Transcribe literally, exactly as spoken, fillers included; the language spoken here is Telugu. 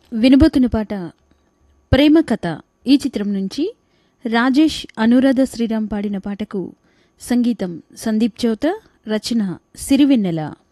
వినబోతున్న పాట ప్రేమ కథ ఈ చిత్రం నుంచి రాజేష్ అనురాధ శ్రీరామ్ పాడిన పాటకు సంగీతం సందీప్ చౌత, రచన సిరివెన్నెల.